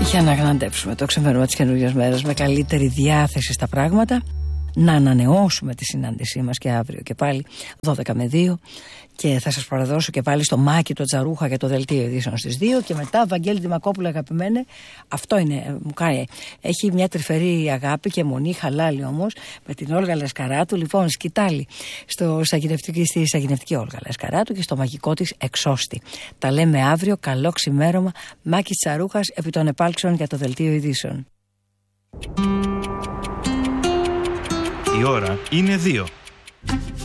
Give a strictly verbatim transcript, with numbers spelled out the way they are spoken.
Για να αναγναντεύσουμε το ξημέρωμα της καινούργιας μέρας με καλύτερη διάθεση στα πράγματα, να ανανεώσουμε τη συνάντησή μας και αύριο και πάλι δώδεκα με δύο, και θα σας παραδώσω και πάλι στο Μάκη το Τζαρούχα για το δελτίο ειδήσεων στις δύο, και μετά Βαγγέλη Δημακόπουλα, αγαπημένε, αυτό είναι, μου κάνει, έχει μια τρυφερή αγάπη και μονή, χαλάλη όμως, με την Όλγα Λασκαράτου. Λοιπόν, σκητάλη στο σαγηνευτική, στη σαγηνευτική Όλγα Λασκαράτου και στο μαγικό της εξώστη. Τα λέμε αύριο, καλό ξημέρωμα. Μάκης Τζαρούχας επί των επάλξεων για το δελτίο ειδήσεων. Η ώρα είναι δύο.